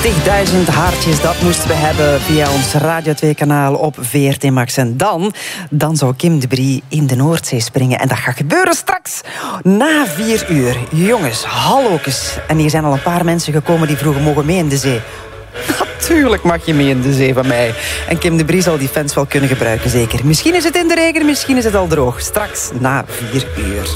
20.000 haartjes, dat moesten we hebben via ons Radio 2-kanaal op VRT Max. En dan zou Kim de Brie in de Noordzee springen. En dat gaat gebeuren straks na 4 uur. Jongens, hallo's. En hier zijn al een paar mensen gekomen die vroegen, mogen mee in de zee? Natuurlijk mag je mee in de zee van mij. En Kim de Brie zal die fans wel kunnen gebruiken, zeker. Misschien is het in de regen, misschien is het al droog. Straks na 4 uur.